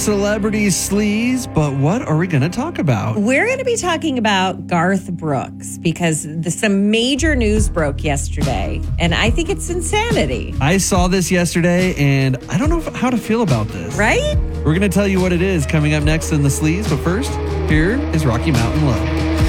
Celebrity sleaze, but what are we going to talk about? We're going to be talking about Garth Brooks because some major news broke yesterday, and I think it's insanity. I saw this yesterday, and I don't know how to feel about this. Right? We're going to tell you what it is coming up next in the sleaze, but first, here is Rocky Mountain Low.